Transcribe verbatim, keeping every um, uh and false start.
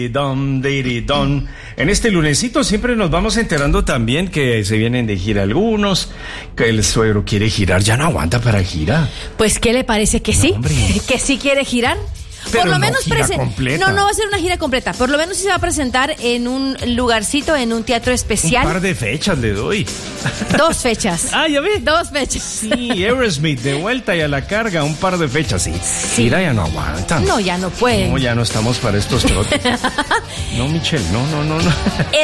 Don, diri, don. En este lunesito siempre nos vamos enterando también que se vienen de gira algunos, que el suegro quiere girar, ya no aguanta para girar. Pues, ¿qué le parece que sí? No, hombre. ¿Que sí quiere girar? Pero por lo no menos gira presen- completa. No, no va a ser una gira completa. Por lo menos sí se va a presentar en un lugarcito, en un teatro especial. Un par de fechas le doy. Dos fechas. Ah, ya ve. Dos fechas. Sí, Aerosmith de vuelta y a la carga, un par de fechas, sí. Sí. Gira ya no aguanta. No, ya no puede. No, ya no estamos para estos trotes. No, Michelle, no, no, no, no.